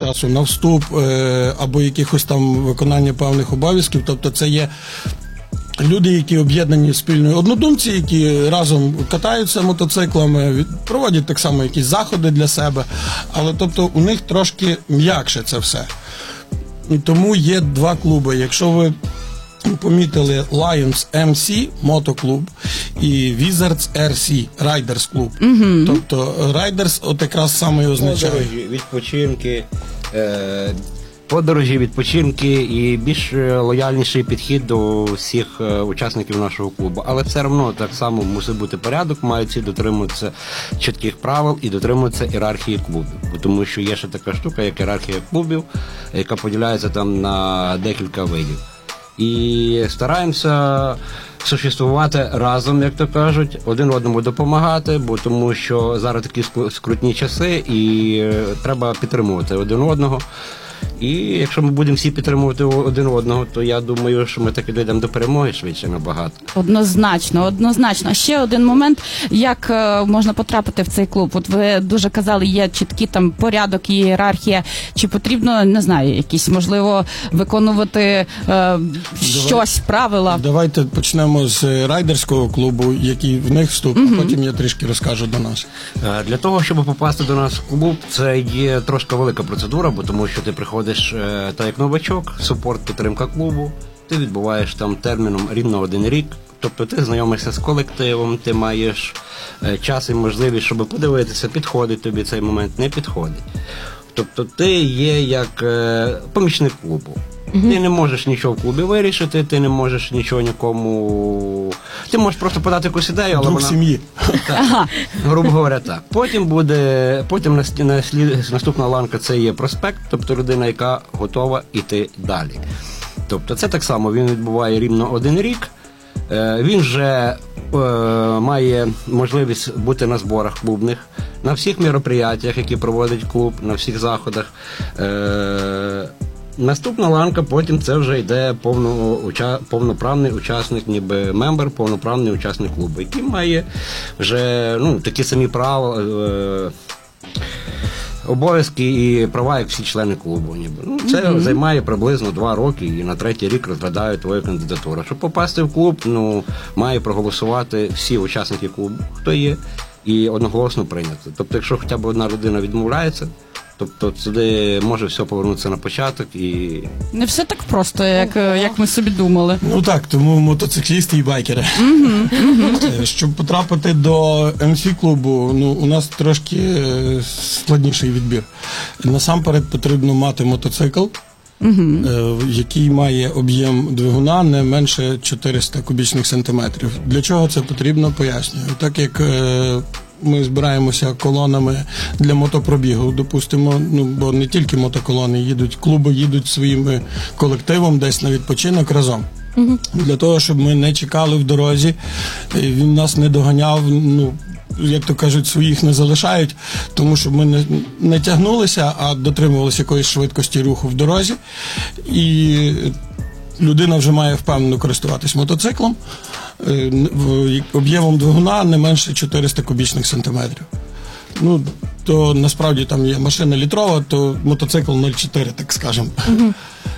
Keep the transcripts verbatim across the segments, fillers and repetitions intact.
часу на вступ е, або якихось там виконання певних обов'язків. Тобто це є люди, які об'єднані спільною однодумці, які разом катаються мотоциклами, проводять так само якісь заходи для себе, але тобто у них трошки м'якше це все. І тому є два клуби. Якщо ви помітили, Lions ем сі мотоклуб і Wizards ар сі Riders клуб. Mm-hmm. Тобто Riders от якраз саме і означає. Подорожі, відпочинки, е- подорожі, відпочинки і більш лояльніший підхід до всіх е- учасників нашого клубу. Але все одно так само мусить бути порядок, мають всі дотримуватися чітких правил і дотримуватися ієрархії клубів. Тому що є ще така штука, як ієрархія клубів, яка поділяється там на декілька видів. І стараємося существувати разом, як то кажуть, один одному допомагати, бо тому що зараз такі скрутні часи і треба підтримувати один одного. І якщо ми будемо всі підтримувати один одного, то я думаю, що ми так і дійдемо до перемоги швидше набагато. Однозначно, однозначно. Ще один момент, як е, можна потрапити в цей клуб. От ви дуже казали, є чіткий там порядок і ієрархія. Чи потрібно, не знаю, якісь, можливо, виконувати е, Давай, щось, правила? Давайте почнемо з райдерського клубу, який в них вступ, угу. а потім я трішки розкажу до нас. Для того, щоб попасти до нас в клуб, це є трошки велика процедура, бо тому що ти приходиш та як новачок, супорт, підтримка клубу, ти відбуваєш там терміном рівно один рік, тобто ти знайомишся з колективом, ти маєш е, час і можливість, щоб подивитися, підходить тобі цей момент, не підходить. Тобто ти є як е, помічник клубу. Mm-hmm. Ти не можеш нічого в клубі вирішити, ти не можеш нічого нікому... Ти можеш просто подати якусь ідею, але друг вона... сім'ї. Так, ага. Грубо говоря, так. Потім буде... Потім на, на слід... наступна ланка – це є проспект, тобто людина, яка готова йти далі. Тобто це так само, він відбуває рівно один рік. Е, він вже е, має можливість бути на зборах клубних, на всіх мероприятиях, які проводить клуб, на всіх заходах. Е, Наступна ланка, потім це вже йде повно, уча, повноправний учасник, ніби мембер, повноправний учасник клубу, який має вже ну, такі самі права, е, обов'язки і права, як всі члени клубу. Ніби. Ну, це mm-hmm. займає приблизно два роки, і на третій рік розглядають твою кандидатуру. Щоб попасти в клуб, ну, має проголосувати всі учасники клубу, хто є, і одноголосно прийняти. Тобто, якщо хоча б одна людина відмовляється, тобто сюди може все повернутися на початок і... Не все так просто, як, як ми собі думали. Ну так, тому мотоциклісти і байкери. Mm-hmm. Mm-hmm. Щоб потрапити до ем сі-клубу, ну, у нас трошки складніший відбір. Насамперед потрібно мати мотоцикл, mm-hmm. який має об'єм двигуна не менше чотириста кубічних сантиметрів. Для чого це потрібно, пояснюю. Так як ми збираємося колонами для мотопробігу, допустимо, ну, бо не тільки мотоколони їдуть, клуби їдуть своїм колективом десь на відпочинок разом. Угу. Для того, щоб ми не чекали в дорозі, він нас не доганяв, ну, як то кажуть, своїх не залишають, тому щоб ми не, не тягнулися, а дотримувалися якоїсь швидкості руху в дорозі. І людина вже має впевнено користуватись мотоциклом, об'ємом двигуна не менше чотириста кубічних сантиметрів. Ну, то насправді там є машина літрова, то мотоцикл нуль цілих чотири, так скажемо. Угу.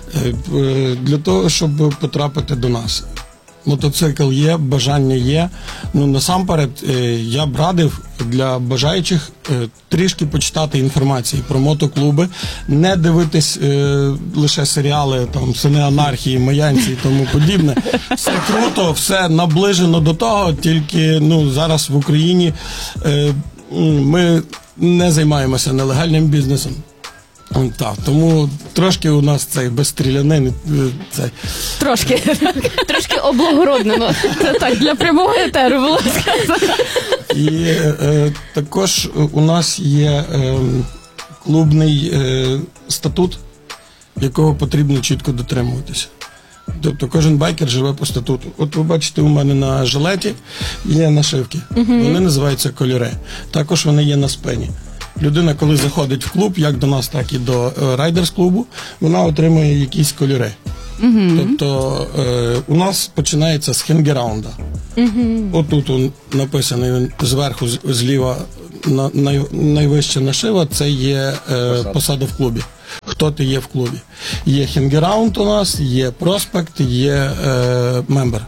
Для того, щоб потрапити до нас. Мотоцикл є, бажання є. Ну, насамперед, я б радив для бажаючих трішки почитати інформації про мотоклуби, не дивитись е, лише серіали, там, «Сини анархії», «Майянці» і тому подібне. Все круто, все наближено до того, тільки, ну, зараз в Україні е, ми не займаємося нелегальним бізнесом. Так, тому трошки у нас цей без стрілянин. Цей. Трошки, трошки облагороднено. Це так, для прямого етеру було сказано. І е, також у нас є е, клубний е, статут, якого потрібно чітко дотримуватися. Тобто кожен байкер живе по статуту. От ви бачите, у мене на жилеті є нашивки. Угу. Вони називаються кольори. Також вони є на спині. Людина, коли заходить в клуб, як до нас, так і до е, райдерс-клубу, вона отримує якісь кольори. Uh-huh. Тобто е, у нас починається з хенгераунда. Uh-huh. Отут он написаний зверху, зліва, на, най, найвища нашива, це є е, посада в клубі. хто ти є в клубі. Є хінгераунд у нас, є проспект, є е, мембер.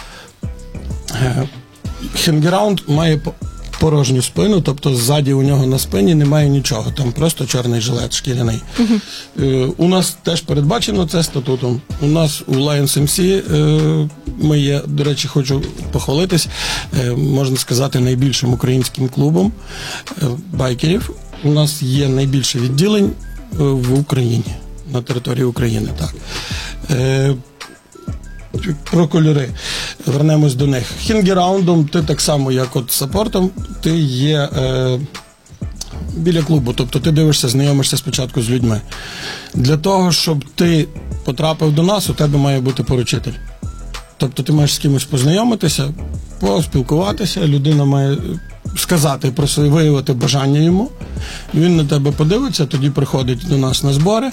Е, хінгераунд має порожню спину, тобто ззаді у нього на спині немає нічого, там просто чорний жилет шкіряний. Uh-huh. Е, у нас теж передбачено це статутом. У нас у Lions ем сі е, ми є, до речі, хочу похвалитись, е, можна сказати, найбільшим українським клубом е, байкерів. У нас є найбільше відділень е, в Україні, на території України, так. Е, Про кольори. Вернемось до них. Хінгераундом ти так само, як от саппортом, ти є е, біля клубу. Тобто ти дивишся, знайомишся спочатку з людьми. Для того, щоб ти потрапив до нас, у тебе має бути поручитель. Тобто ти маєш з кимось познайомитися, поспілкуватися, людина має сказати про своє, виявити бажання йому. Він на тебе подивиться, тоді приходить до нас на збори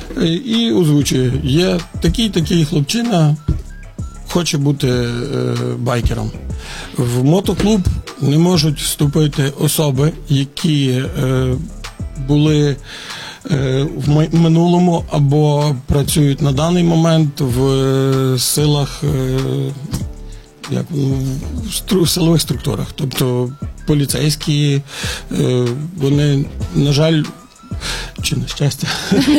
і озвучує, є такий-такий хлопчина, хоче бути е, байкером. В мотоклуб не можуть вступити особи, які е, були е, в минулому або працюють на даний момент в е, силах, е, як, в, стру, в силових структурах. Тобто поліцейські, е, вони, на жаль, чи на щастя.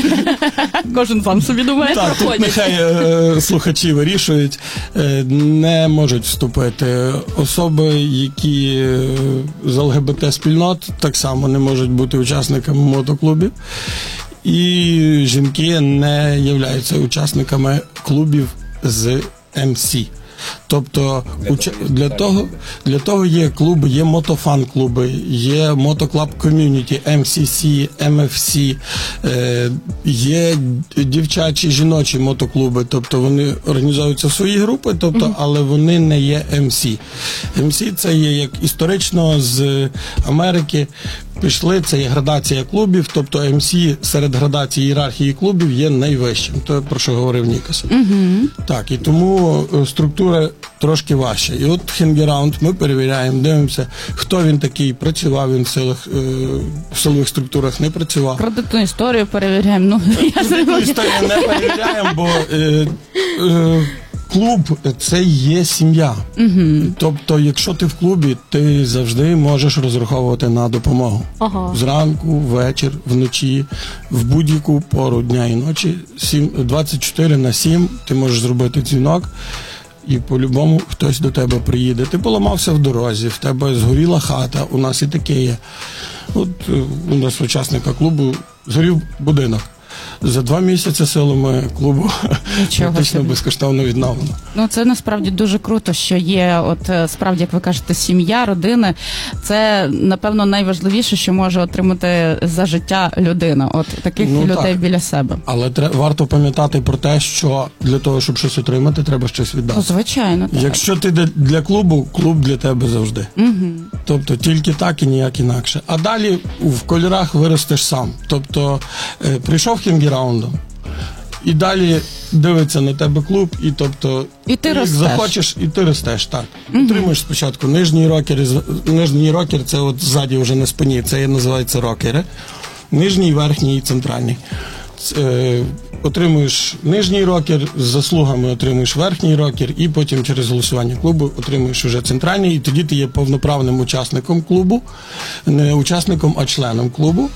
Кожен сам собі думає. Так, тут нехай е, слухачі вирішують. Е, не можуть вступити особи, які е, з ЛГБТ-спільнот так само не можуть бути учасниками мотоклубів. І жінки не являються учасниками клубів з ем сі. Тобто для того, для того є клуби, є мотофан-клуби, є мотоклаб ком'юніті, ем сі сі, ем еф сі, е, є дівчачі, жіночі мотоклуби, тобто вони організовуються в свої групи, тобто, mm-hmm. але вони не є ем сі. ем сі це є як історично з Америки, пішли, це є градація клубів, тобто ем сі серед градації ієрархії клубів є найвищим, то про що говорив Нікас. Mm-hmm. Так, і тому структура трошки важча. І от хінгераунд ми перевіряємо, дивимося, хто він такий, працював він в силах, е, в силових структурах, не працював. Кредитну історію перевіряємо. Ну, Кредитну історію не перевіряємо, бо е, е, клуб – це є сім'я. Угу. Тобто, якщо ти в клубі, ти завжди можеш розраховувати на допомогу. Ага. Зранку, вечір, вночі, в будь-яку пору дня і ночі, двадцять чотири на сім ти можеш зробити дзвінок, і по-любому хтось до тебе приїде. Ти поламався в дорозі, в тебе згоріла хата, у нас і таке є. От у нас учасника клубу згорів будинок. За два місяці силами клубу практично безкоштовно відновлено. Ну, це насправді дуже круто, що є, от справді, як ви кажете, сім'я, родини. Це, напевно, найважливіше, що може отримати за життя людина. От таких ну, людей так. біля себе. Але тре, варто пам'ятати про те, що для того, щоб щось отримати, треба щось віддати. Ну, звичайно. Так. Якщо ти для клубу, клуб для тебе завжди. Угу. Тобто тільки так і ніяк інакше. А далі в кольорах виростеш сам. Тобто е, прийшов хінгераундом, і далі дивиться на тебе клуб, і тобто і ти як ростеш. захочеш, і ти ростеш, так. Угу. Отримуєш спочатку нижній рокер, нижній рокер, це от ззаді вже на спині, це називається рокери. Нижній, верхній і центральний. Е, отримуєш нижній рокер, з заслугами отримуєш верхній рокер, і потім через голосування клубу отримуєш вже центральний, і тоді ти є повноправним учасником клубу, не учасником, а членом клубу.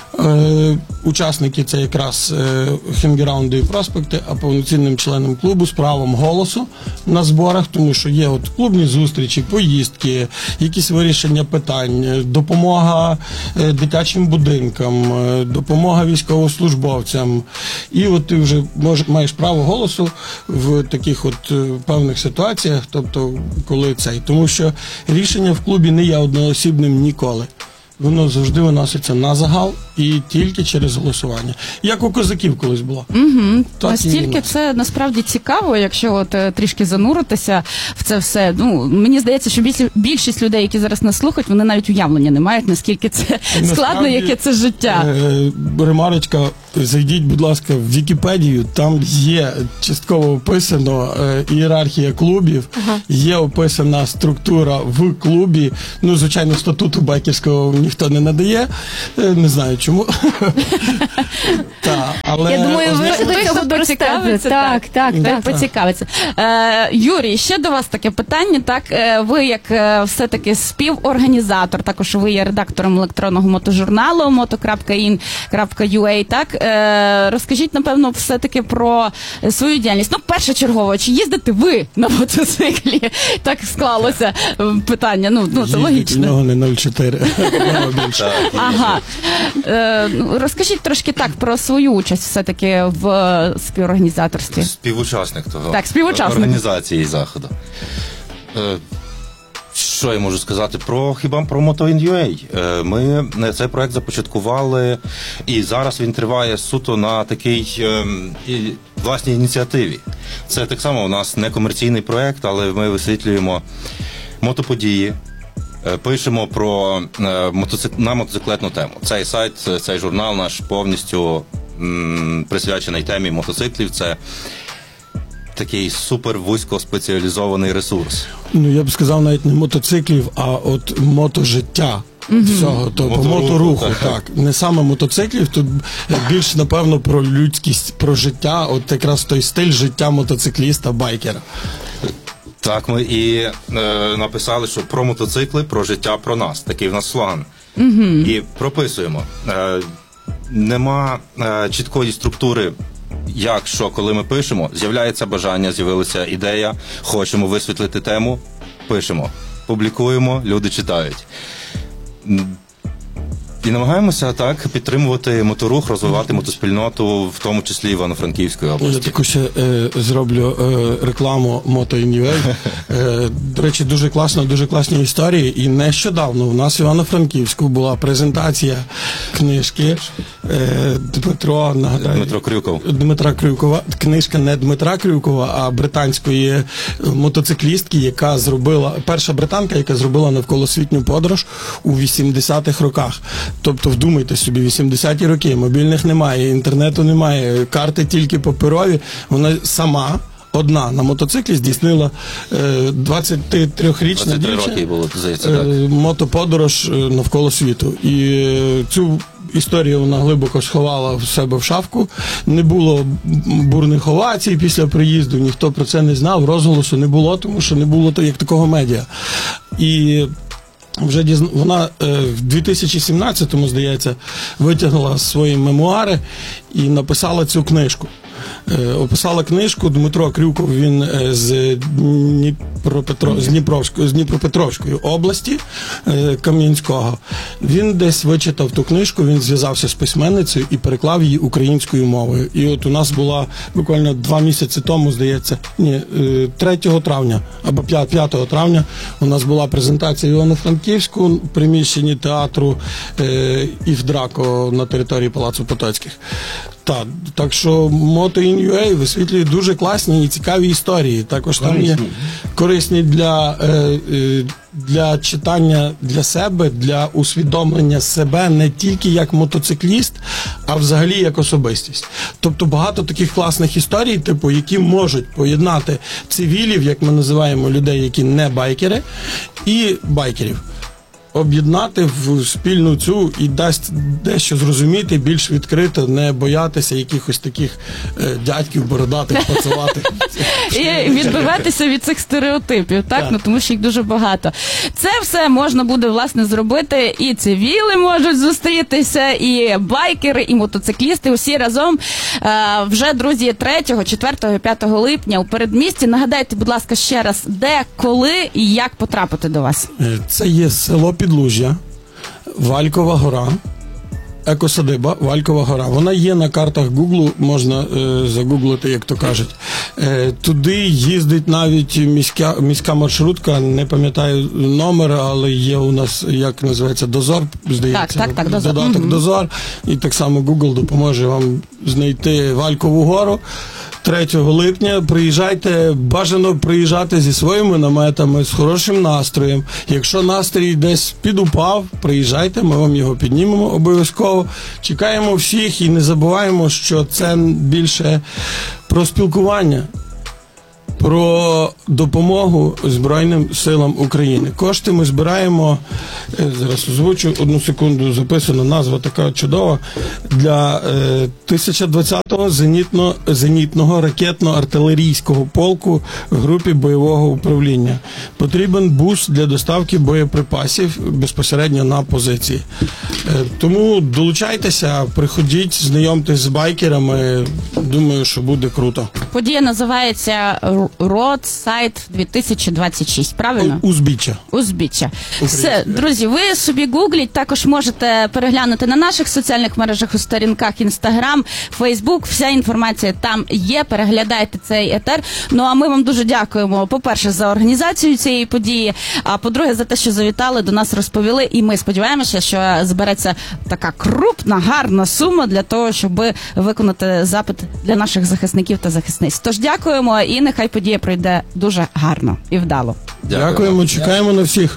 Е, учасники це якраз е, хінгераунди і проспекти, а повноцінним членом клубу з правом голосу на зборах, тому що є от клубні зустрічі, поїздки, якісь вирішення питань, допомога е, дитячим будинкам, е, допомога військовослужбовцям. І от ти вже мож, маєш право голосу в таких от е, певних ситуаціях, тобто коли цей. Тому що рішення в клубі не є одноосібним ніколи. Воно завжди виноситься на загал і тільки через голосування. Як у козаків колись було. Угу. Настільки це насправді цікаво, якщо от е, трішки зануритися в це все. Ну, мені здається, що більш, більшість людей, які зараз нас слухають, вони навіть уявлення не мають, наскільки це насправді складно, яке це життя. Е, ремарочка, зайдіть, будь ласка, в Вікіпедію, там є частково описано е, ієрархія клубів, ага. є описана структура в клубі. Ну, звичайно, статуту байкерського ніхто не надає, е, не знаю чому. Та, Але Я думаю, ви означає- до цього Точно доростете. поцікавиться, Так, так, так, так. поцікавиться. Е, Юрій, ще до вас таке питання. Так, е, ви як е, все-таки співорганізатор, також ви є редактором електронного мотожурналу moto крапка in крапка ю а, так, е, розкажіть, напевно, все-таки про свою діяльність. Ну, першочергово, чи їздите ви на мотоциклі? Так склалося е, питання, ну, ну це Їздить, у логічно. нього не нуль чотири, одного більше. Ага. Е, ну, розкажіть трошки так про свою участь все-таки в е, співорганізаторстві. Співучасник того. Так, співучасник. Організації заходу. Е, Що я можу сказати про хіба про MotoIn.ua? Е, Ми е, цей проект започаткували, і зараз він триває суто на такій е, і, власній ініціативі. Це так само у нас не комерційний проект, але ми висвітлюємо мотоподії, е, пишемо про е, мотоцик... на мотоциклетну тему. Цей сайт, цей журнал наш повністю м, присвячений темі мотоциклів. Це такий супер вузькоспеціалізований ресурс. Ну, я б сказав, навіть не мотоциклів, а от мотожиття. Всього, то по Моторуху, моторуху, так. так. Не саме мотоциклів, тут більш, напевно, про людськість, про життя, от якраз той стиль життя мотоцикліста, байкера. Так, ми і е, написали, що про мотоцикли, про життя, про нас. Такий в нас слоган. І прописуємо. Е, нема е, чіткої структури, як, що, коли ми пишемо. З'являється бажання, з'явилася ідея, хочемо висвітлити тему, пишемо, публікуємо, люди читають. І намагаємося так підтримувати моторух, розвивати мотоспільноту, в тому числі Івано-Франківської Я області. таку ще е, зроблю е, рекламу MotoIn.ua. Е, до речі, дуже класно, дуже класні історії. І нещодавно у нас в Івано-Франківську була презентація книжки е, Дмитро, нагадаю, Дмитро Крюков. Дмитра Крюкова. Книжка не Дмитра Крюкова, а британської мотоциклістки, яка зробила, перша британка, яка зробила навколосвітню подорож у вісімдесятих роках. Тобто, вдумайте собі, вісімдесяті роки, мобільних немає, інтернету немає, карти тільки паперові. Вона сама, одна, на мотоциклі здійснила е, двадцятитрирічна двадцять три дівчина роки було, здається, е, так. мотоподорож е, навколо світу. І е, цю історію вона глибоко сховала в себе в шафку. Не було бурних овацій після приїзду, ніхто про це не знав, розголосу не було, тому що не було то як такого медіа. І вже дізна... вона е, в дві тисячі сімнадцятому, здається, витягнула свої мемуари і написала цю книжку. Е, описала книжку Дмитро Крюков, він е, з, Дніпропетро... з, Дніпровської... з Дніпропетровської області, е, Кам'янського. Він десь вичитав ту книжку, він зв'язався з письменницею і переклав її українською мовою. І от у нас була буквально два місяці тому, здається, ні, е, третього травня або п'ятого травня у нас була презентація в Івано-Франківську в приміщенні театру е, Ів Драко на території Палацу Потоцьких. Так, так що MotoIn.ua висвітлює дуже класні і цікаві історії. Також там є корисні для, е, е, для читання для себе, для усвідомлення себе не тільки як мотоцикліст, а взагалі як особистість. Тобто багато таких класних історій, типу, які можуть поєднати цивілів, як ми називаємо людей, які не байкери, і байкерів. Об'єднати в спільну цю і дасть дещо зрозуміти, більш відкрито, не боятися якихось таких е, дядьків, бородатих, пацалатих. І відбиватися від цих стереотипів, так? Так. Ну, тому що їх дуже багато. Це все можна буде, власне, зробити, і цивіли можуть зустрітися, і байкери, і мотоциклісти, усі разом. Е, вже, друзі, третього, четвертого, п'ятого липня у передмісті. Нагадайте, будь ласка, ще раз, де, коли і як потрапити до вас? Е, Це є село Підлужжя, Валькова гора, екосадиба Валькова гора. Вона є на картах Гуглу, можна е, загуглити, як то кажуть. Е, туди їздить навіть міська, міська маршрутка, не пам'ятаю номер, але є у нас, як називається, Дозор, здається. Так, так, так, Дозор. Додаток Мгм. Дозор. І так само Google допоможе вам знайти Валькову гору. третього липня приїжджайте, бажано приїжджати зі своїми наметами, з хорошим настроєм. Якщо настрій десь підупав, приїжджайте, ми вам його піднімемо обов'язково. Чекаємо всіх і не забуваємо, що це більше про спілкування. про допомогу Збройним силам України. Кошти ми збираємо, зараз озвучу, одну секунду, записана назва така чудова, для е, тисяча двадцятого зенітно, зенітного ракетно-артилерійського полку в групі бойового управління. Потрібен бус для доставки боєприпасів безпосередньо на позиції. Е, тому долучайтеся, приходіть, знайомтесь з байкерами, думаю, що буде круто. Подія називається Roadside дві тисячі двадцять шість, правильно? Узбіччя. Узбіччя. Все, друзі, ви собі гугліть, також можете переглянути на наших соціальних мережах, у сторінках Instagram, Facebook, вся інформація там є, переглядайте цей етер. Ну, а ми вам дуже дякуємо, по-перше, за організацію цієї події, а по-друге, за те, що завітали, до нас розповіли, і ми сподіваємося, що збереться така крупна, гарна сума для того, щоб виконати запит для наших захисників та захисниць. Тож дякуємо, і нехай подія пройде дуже гарно і вдало. Дякуємо, Дякуємо чекаємо на всіх.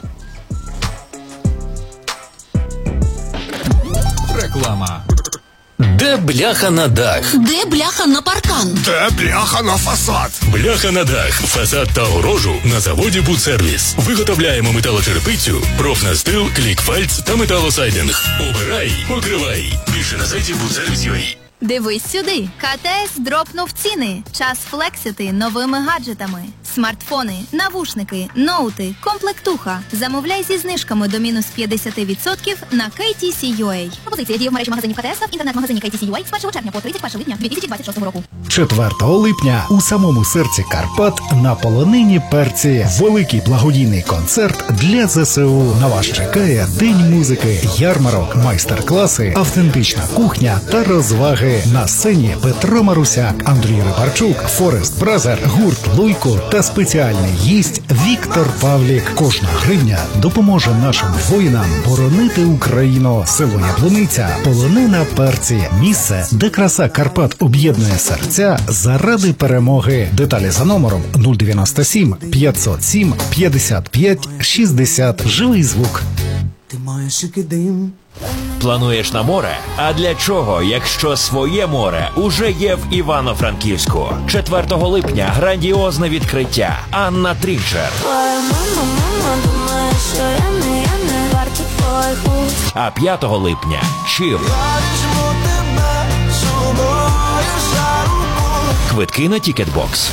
Реклама. Де бляха на дах? Де бляха на паркан? Де бляха на фасад? Бляха на дах, фасад та огорожу на заводі «Будсервіс». Виготовляємо металочерепицю, профнастил, клікфальц та металосайдинг. Обирай, покривай. Більше на сайті будсервіс крапка ю а. Дивись сюди. КТС дропнув ціни. Час флексити новими гаджетами. Смартфони, навушники, ноути, комплектуха. Замовляй зі знижками до мінус п'ятдесят відсотків на кей ті сі точка ю а. Пропозиція діє в мережі магазинів КТС та в інтернет-магазині кей ті сі точка ю а з першого червня по тридцять першого липня дві тисячі двадцять шостого року. четвертого липня у самому серці Карпат на полонині Перці великий благодійний концерт для зе се у. На вас чекає день музики, ярмарок, майстер-класи, автентична кухня та розваги. На сцені Петро Марусяк, Андрій Рибарчук, Форест Бразер, гурт Луйко та спеціальний гість Віктор Павлік. Кожна гривня допоможе нашим воїнам боронити Україну. Село Яблуниця, полонина Перці. Місце, де краса Карпат об'єднує серця заради перемоги. Деталі за номером нуль дев'яносто сім п'ятсот сім п'ятдесят п'ять шістдесят. Живий звук. Ти маєш дим. Плануєш на море? А для чого, якщо своє море уже є в Івано-Франківську? четвертого липня грандіозне відкриття. Анна Трінчер. А п'ятого липня Чим. Квитки на Тікетбокс.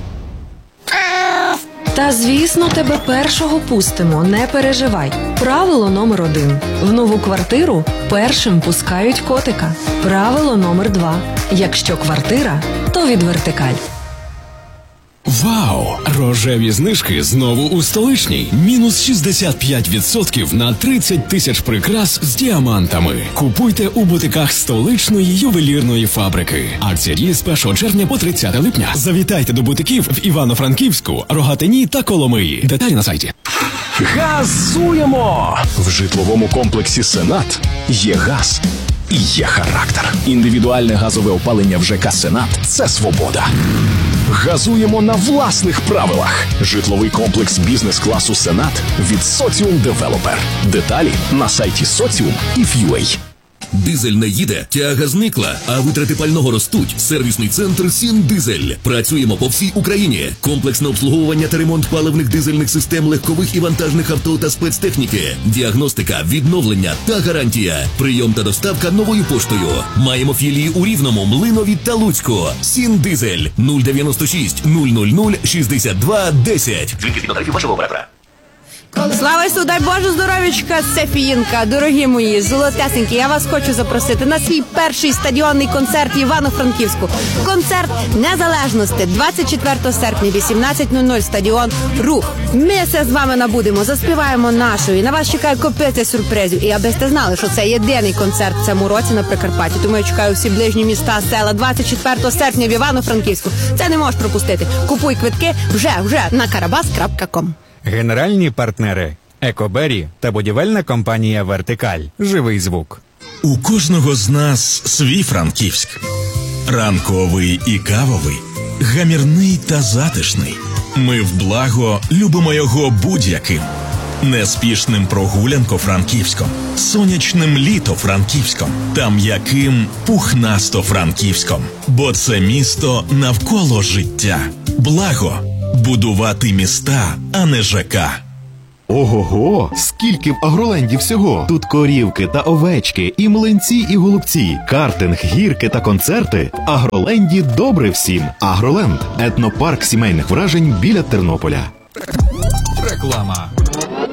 Та, звісно, тебе першого пустимо, не переживай. Правило номер один. В нову квартиру першим пускають котика. Правило номер два. Якщо квартира, то від Вертикаль. Вау! Рожеві знижки знову у столичній. Мінус шістдесят п'ять відсотків на тридцять тисяч прикрас з діамантами. Купуйте у бутиках столичної ювелірної фабрики. Акція діє з першого червня по тридцяте липня. Завітайте до бутиків в Івано-Франківську, Рогатині та Коломиї. Деталі на сайті. Газуємо! В житловому комплексі «Сенат» є газ і є характер. Індивідуальне газове опалення в ЖК «Сенат» – це свобода. Газуємо на власних правилах. Житловий комплекс бізнес-класу «Сенат» від «Соціум Девелопер». Деталі на сайті соціум і ф ю ей. Дизель не їде, тяга зникла, а витрати пального ростуть. Сервісний центр «Сіндизель». Працюємо по всій Україні. Комплексне обслуговування та ремонт паливних дизельних систем легкових і вантажних авто та спецтехніки. Діагностика, відновлення та гарантія. Прийом та доставка новою поштою. Маємо філії у Рівному, Млинові та Луцьку. «Сіндизель» нуль дев'яносто шість нуль нуль нуль шістдесят два десять. Дзвінки від тарифів вашого оператора. Слава Ісу, дай Боже здоров'ячка, Сефіїнка, дорогі мої, золотесенькі, я вас хочу запросити на свій перший стадіонний концерт в Івано-Франківську. Концерт Незалежності, двадцять четвертого серпня, вісімнадцять нуль нуль, стадіон «Рух». Ми все з вами набудемо, заспіваємо нашу, і на вас чекає копиця сюрпризів. І аби сте знали, що це єдиний концерт в цьому році на Прикарпатті, тому я чекаю всі ближні міста, села, двадцять четвертого серпня в Івано-Франківську. Це не можеш пропустити. Купуй квитки вже, вже на карабас крапка ком. Генеральні партнери «Екобері» та будівельна компанія «Вертикаль». Живий звук. У кожного з нас свій Франківськ. Ранковий і кавовий, гамірний та затишний. Ми в благо любимо його будь-яким. Неспішним прогулянко-франківськом, сонячним літо-франківськом та м'яким пухнасто-франківськом. Бо це місто навколо життя. Благо Будувати міста, а не ЖК. Ого-го, скільки в Агроленді всього. Тут корівки та овечки, і млинці, і голубці, картинг, гірки та концерти. В Агроленді добре всім. Агроленд – етнопарк сімейних вражень біля Тернополя. Реклама.